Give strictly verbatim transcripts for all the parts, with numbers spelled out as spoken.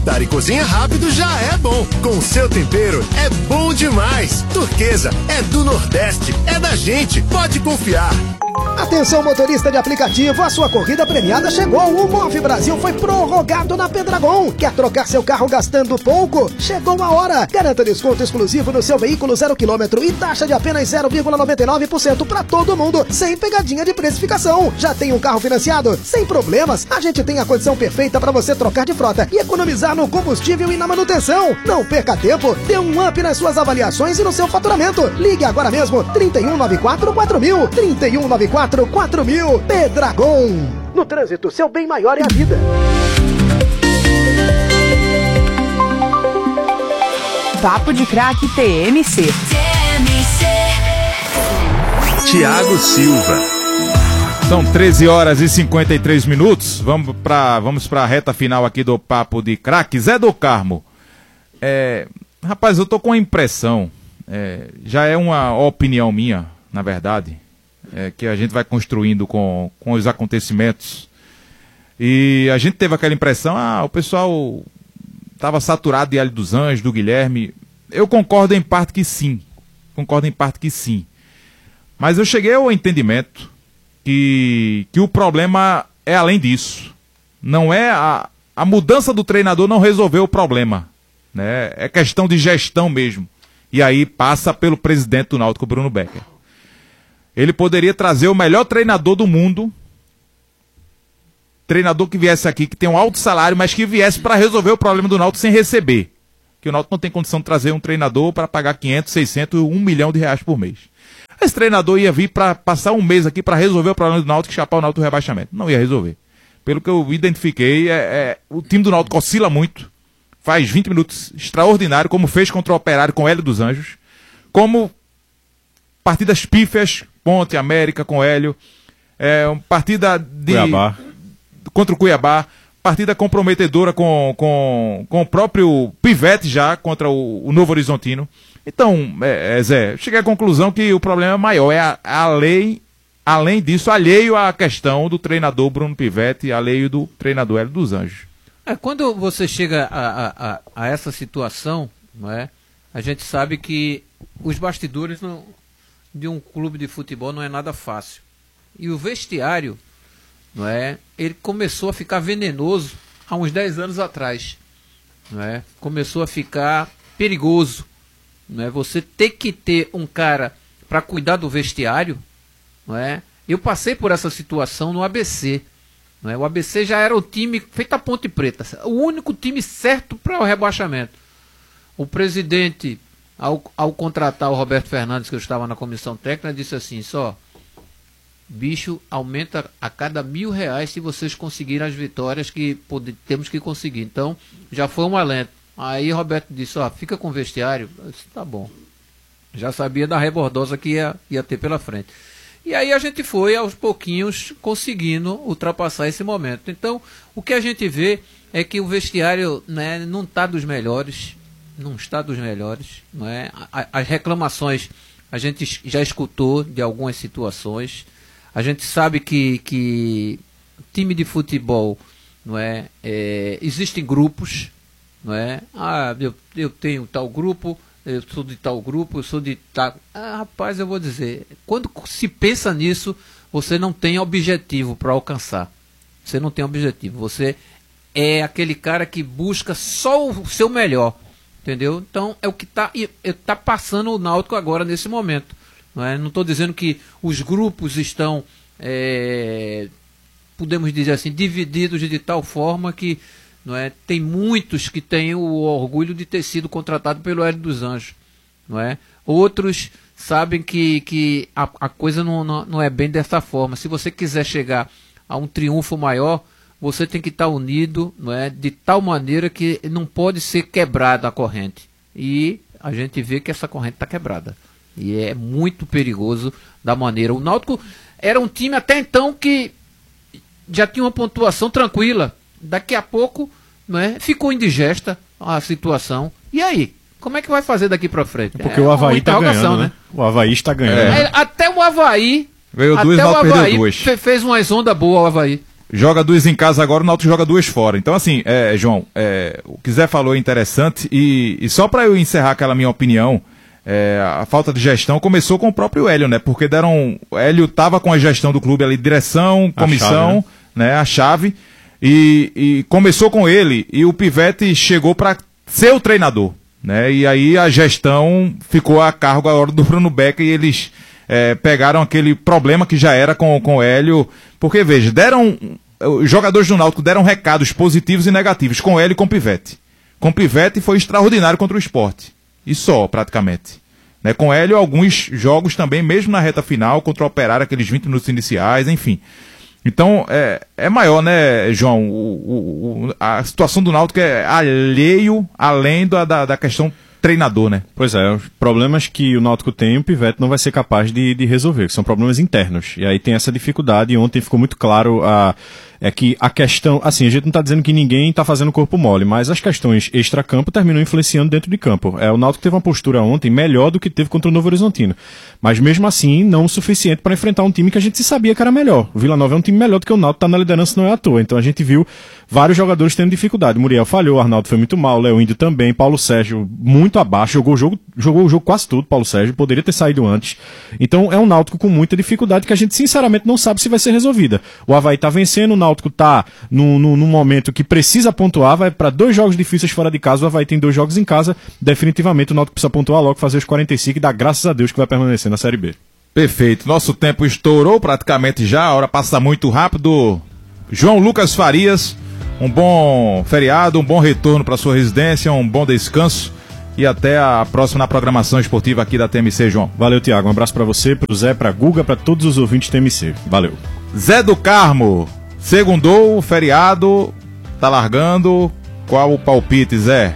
cortar e cozinha rápido já é bom. Com seu tempero é bom demais. Turquesa é do Nordeste, é da gente, pode confiar. Atenção, motorista de aplicativo, a sua corrida premiada chegou. O Move Brasil foi prorrogado na Pendragon. Quer trocar seu carro gastando pouco? Chegou a hora. Garanta desconto exclusivo no seu veículo zero quilômetro e taxa de apenas zero vírgula noventa e nove por cento para todo mundo, sem pegadinha de precificação. Já tem um carro financiado? Sem problemas. A gente tem a condição perfeita para você trocar de frota e economizar no combustível e na manutenção. Não perca tempo. Dê um up nas suas avaliações e no seu faturamento. Ligue agora mesmo. trinta e um noventa e quatro quatro mil. trinta e um noventa e quatro quatro mil. Pendragon. No trânsito, seu bem maior é a vida. Papo de Craque T M C. Tiago Silva. São treze horas e cinquenta e três minutos. Vamos para vamos a reta final aqui do Papo de Craque. Zé do Carmo. É, rapaz, eu tô com a impressão, é, já é uma opinião minha, na verdade, é, que a gente vai construindo com, com os acontecimentos. E a gente teve aquela impressão, ah, o pessoal estava saturado de Hélio dos Anjos, do Guilherme. Eu concordo em parte que sim. Concordo em parte que sim. Mas eu cheguei ao entendimento que, que o problema é além disso. Não é a, a mudança do treinador não resolveu o problema, né? É questão de gestão mesmo. E aí passa pelo presidente do Náutico, Bruno Becker. Ele poderia trazer o melhor treinador do mundo, treinador que viesse aqui, que tem um alto salário, mas que viesse para resolver o problema do Náutico sem receber. Que o Náutico não tem condição de trazer um treinador para pagar quinhentos, seiscentos, um milhão de reais por mês. Esse treinador ia vir para passar um mês aqui para resolver o problema do Náutico e chapar o Náutico do rebaixamento. Não ia resolver. Pelo que eu identifiquei, é, é, o time do Náutico oscila muito. Faz vinte minutos extraordinário, como fez contra o Operário com o Hélio dos Anjos. Como partidas pífias, Ponte, América com o Hélio. É, uma partida de... Cuiabá. Contra o Cuiabá. Partida comprometedora com, com, com o próprio Pivete já, contra o, o Novo Horizontino. Então, é, é, Zé, cheguei à conclusão que o problema é maior, é a, a lei, além disso, alheio à questão do treinador Bruno Pivete e alheio do treinador Hélio dos Anjos. É, quando você chega a, a, a essa situação, não é, a gente sabe que os bastidores não, de um clube de futebol não é nada fácil. E o vestiário, não é, ele começou a ficar venenoso há uns dez anos atrás. Não é? Começou a ficar perigoso. Não é? Você ter que ter um cara para cuidar do vestiário, não é? Eu passei por essa situação no A B C, não é? O A B C já era o time feito a Ponte Preta, o único time certo para o rebaixamento. O presidente, ao, ao contratar o Roberto Fernandes, que eu estava na comissão técnica, disse assim, só, bicho, aumenta a cada mil reais se vocês conseguirem as vitórias que pode, temos que conseguir. Então, já foi um alento. Aí Roberto disse, ó, fica com o vestiário. Eu disse, tá bom. Já sabia da rebordosa que ia, ia ter pela frente. E aí a gente foi, aos pouquinhos, conseguindo ultrapassar esse momento. Então, o que a gente vê é que o vestiário, né, não está dos melhores. Não está dos melhores. Não é? As reclamações a gente já escutou de algumas situações. A gente sabe que, que time de futebol, não é, é, existem grupos. Não é? Ah, eu, eu tenho tal grupo, eu sou de tal grupo, eu sou de tal... Ah, rapaz, eu vou dizer, quando se pensa nisso, você não tem objetivo para alcançar. Você não tem objetivo. Você é aquele cara que busca só o seu melhor. Entendeu? Então, é o que está tá passando o Náutico agora, nesse momento. Não é? Não estou dizendo que os grupos estão, é, podemos dizer assim, divididos de tal forma que... Não é? Tem muitos que têm o orgulho de ter sido contratado pelo Hélio dos Anjos. Não é? Outros sabem que, que a, a coisa não, não, não é bem dessa forma. Se você quiser chegar a um triunfo maior, você tem que estar unido, não é? De tal maneira que não pode ser quebrada a corrente. E a gente vê que essa corrente está quebrada. E é muito perigoso da maneira. O Náutico era um time até então que já tinha uma pontuação tranquila. Daqui a pouco, não é, ficou indigesta a situação. E aí? Como é que vai fazer daqui para frente? Porque é, o Avaí está ganhando, né? O Avaí está ganhando. É. Até o Avaí, Veio até duas, o Avaí duas. fez umas ondas boas, o Avaí. joga duas em casa agora, o Náutico joga duas fora. Então, assim, é, João, é, o que Zé falou é interessante. E, e só para eu encerrar aquela minha opinião, é, a falta de gestão começou com o próprio Hélio, né? Porque deram. O Hélio estava com a gestão do clube ali, direção, comissão, a chave, né? né? A chave. E, e começou com ele. E o Pivete chegou para ser o treinador, né? E aí a gestão ficou a cargo agora do Bruno Becker e eles. É, pegaram aquele problema que já era com, com o Hélio, porque veja, deram, os jogadores do Náutico deram recados positivos e negativos com o Hélio e com o Pivete. Com o Pivete foi extraordinário contra o Sport, e só praticamente, né? Com o Hélio alguns jogos também, mesmo na reta final, contra o Operário, aqueles vinte minutos iniciais, enfim. Então é, é maior, né, João, o, o, a situação do Náutico é alheio, além da, da, da questão treinador, né? Pois é, os problemas que o Náutico tem, o Pivete não vai ser capaz de, de resolver, que são problemas internos. E aí tem essa dificuldade, e ontem ficou muito claro a, é que a questão, assim, a gente não está dizendo que ninguém está fazendo corpo mole, mas as questões extra-campo terminam influenciando dentro de campo. É, o Náutico teve uma postura ontem melhor do que teve contra o Novo Horizontino, mas mesmo assim não o suficiente para enfrentar um time que a gente sabia que era melhor. O Vila Nova é um time melhor do que o Náutico, está na liderança, não é à toa. Então a gente viu vários jogadores tendo dificuldade. Muriel falhou, Arnaldo foi muito mal, Léo Índio também, Paulo Sérgio muito abaixo, jogou o jogo, jogou o jogo quase tudo, Paulo Sérgio, poderia ter saído antes. Então é um Náutico com muita dificuldade que a gente sinceramente não sabe se vai ser resolvida. O Avaí está vencendo, o Náutico está num, num, num momento que precisa pontuar, vai para dois jogos difíceis fora de casa, o Avaí tem dois jogos em casa, definitivamente o Náutico precisa pontuar logo, fazer os quarenta e cinco e dar graças a Deus que vai permanecer na Série B. Perfeito, nosso tempo estourou praticamente já, a hora passa muito rápido. João Lucas Farias, um bom feriado, um bom retorno para sua residência, um bom descanso e até a próxima na programação esportiva aqui da T M C, João. Valeu, Tiago, um abraço para você, para o Zé, para a Guga, para todos os ouvintes T M C. Valeu. Zé do Carmo, segundou, feriado, tá largando, qual o palpite, Zé?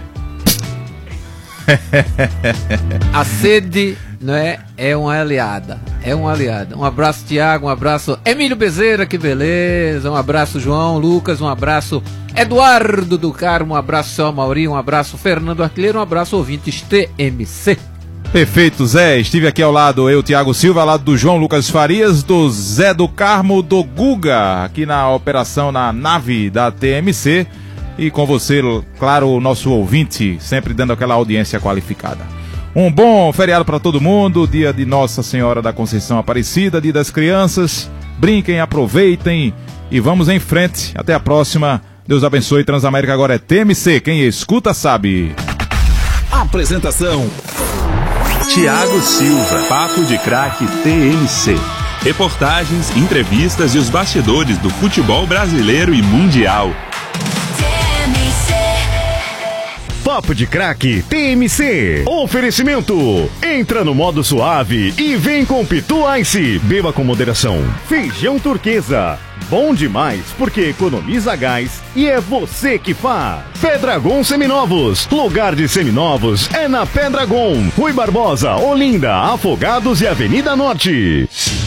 A sede, não é, é uma aliada, é uma aliada. Um abraço, Tiago, um abraço, Emílio Bezerra, que beleza, um abraço, João Lucas, um abraço, Eduardo do Carmo, um abraço, seu Amauri, um abraço, Fernando Artilheiro, um abraço, ouvintes T M C. Perfeito, Zé, estive aqui ao lado, eu, Tiago Silva, ao lado do João Lucas Farias, do Zé do Carmo, do Guga, aqui na operação, na nave da T M C. E com você, claro, o nosso ouvinte, sempre dando aquela audiência qualificada. Um bom feriado para todo mundo, dia de Nossa Senhora da Conceição Aparecida, dia das crianças. Brinquem, aproveitem e vamos em frente. Até a próxima. Deus abençoe. Transamérica agora é T M C. Quem escuta sabe. Apresentação: Tiago Silva. Papo de Craque T M C. Reportagens, entrevistas e os bastidores do futebol brasileiro e mundial. Papo de Craque T M C. Oferecimento: entra no modo suave e vem com Pitu Ice. Beba com moderação. Feijão Turquesa. Bom demais porque economiza gás e é você que faz. Pedragon Seminovos. Lugar de seminovos é na Pedragon. Rui Barbosa, Olinda, Afogados e Avenida Norte.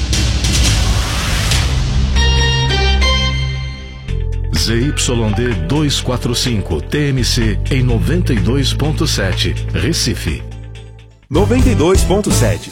Z Y D duzentos e quarenta e cinco T M C em noventa e dois ponto sete, Recife. noventa e dois ponto sete.